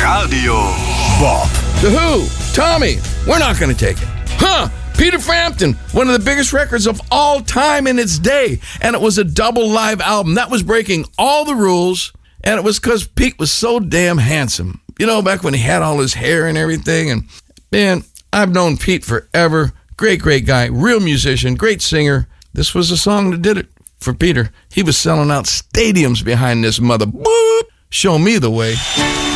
Radio Bob. The Who, Tommy, we're not going to take it. Peter Frampton, one of the biggest records of all time in its day. And it was a double live album. That was breaking all the rules. And it was because Pete was so damn handsome. You know, back when he had all his hair and everything. And, man, I've known Pete forever. Great, great guy. Real musician. Great singer. This was the song that did it for Peter. He was selling out stadiums behind this mother. Boop. Show me the way.